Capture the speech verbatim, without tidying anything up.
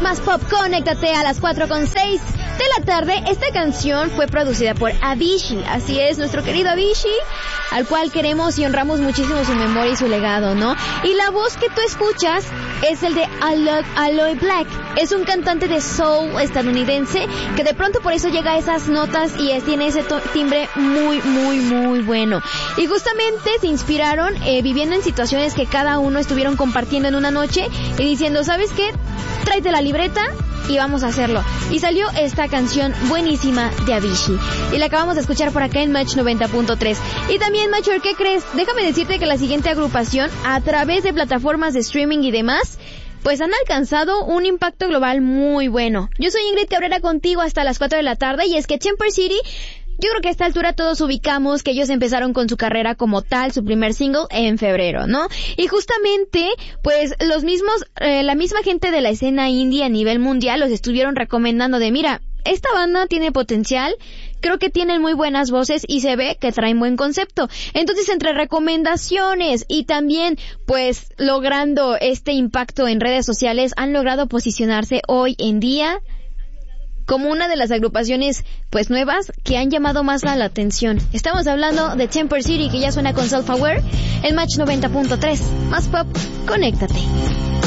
Más Pop, conéctate a las cuatro con seis de la tarde. Esta canción fue producida por Avicii, así es, nuestro querido Avicii, al cual queremos y honramos muchísimo su memoria y su legado, ¿no? Y la voz que tú escuchas es el de Alok Aloy Black. Es un cantante de soul estadounidense que de pronto por eso llega a esas notas y es, tiene ese to- timbre muy, muy, muy bueno. Y justamente se inspiraron eh, viviendo en situaciones que cada uno estuvieron compartiendo en una noche y diciendo, ¿sabes qué? Tráete la libreta y vamos a hacerlo. Y salió esta canción buenísima de Avicii. Y la acabamos de escuchar por acá en Match noventa punto tres. Y también, Macho, ¿qué crees? Déjame decirte que la siguiente agrupación, a través de plataformas de streaming y demás, pues han alcanzado un impacto global muy bueno. Yo soy Ingrid Cabrera contigo hasta las cuatro de la tarde y es que Temper City, yo creo que a esta altura todos ubicamos que ellos empezaron con su carrera como tal, su primer single en febrero, ¿no? Y justamente, pues los mismos, eh, la misma gente de la escena indie a nivel mundial los estuvieron recomendando de, mira, esta banda tiene potencial, creo que tienen muy buenas voces y se ve que traen buen concepto. Entonces, entre recomendaciones y también, pues, logrando este impacto en redes sociales, han logrado posicionarse hoy en día como una de las agrupaciones, pues, nuevas que han llamado más la atención. Estamos hablando de Temper City, que ya suena con Self Aware, en Match noventa punto tres. Más Pop, conéctate.